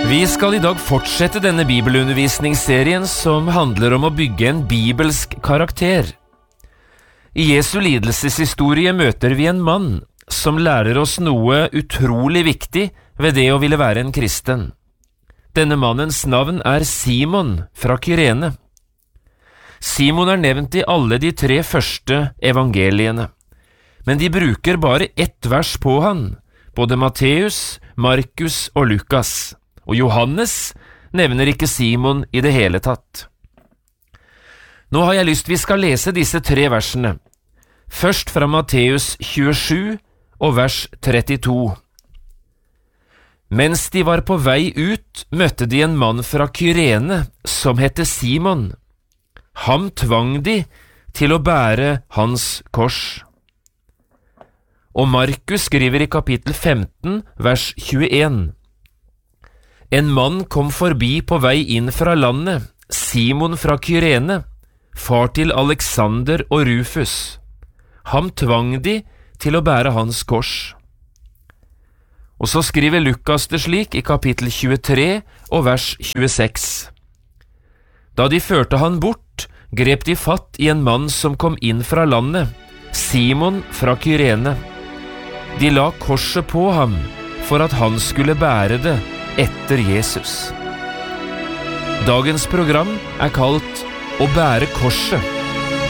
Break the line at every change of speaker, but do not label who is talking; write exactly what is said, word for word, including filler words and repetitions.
Vi skal i dag fortsette denne bibelundervisningsserien som handler om å bygge en bibelsk karakter. I Jesu lidelseshistorie møter vi en mann som lærer oss noe utrolig viktig ved det å ville være en kristen. Denne mannens navn er Simon fra Kyrene. Simon er nevnt i alle de tre første evangeliene, men de bruker bare ett vers på han, både Matteus, Markus og Lukas. Og Johannes nevner ikke Simon i det hele tatt. Nå har jeg lyst vi skal lese disse tre versene. Først fra Matteus tjuesju og vers trettito. Mens de var på vei ut, møtte de en mann fra Kyrene som hette Simon. Ham tvang de til å bære hans kors. Og Markus skriver i kapittel femten, vers tjueen. En mann kom forbi på vei inn fra landet, Simon fra Kyrene, far til Alexander og Rufus. Ham tvang de til å bære hans kors. Og så skriver Lukas det slik i kapittel tjuetre og vers tjueseks. Da de førte han bort, grep de fatt i en mann som kom inn fra landet, Simon fra Kyrene. De la korset på ham for at han skulle bære det etter Jesus. Dagens program er kalt Å bære korset.